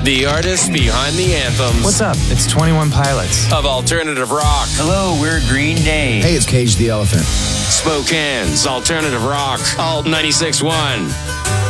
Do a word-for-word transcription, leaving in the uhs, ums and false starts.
The artists behind the anthems. What's up? It's twenty-one Pilots. Of alternative rock. Hello, we're Green Day. Hey, it's Cage the Elephant. Spokane's alternative rock. Alt ninety-six point one.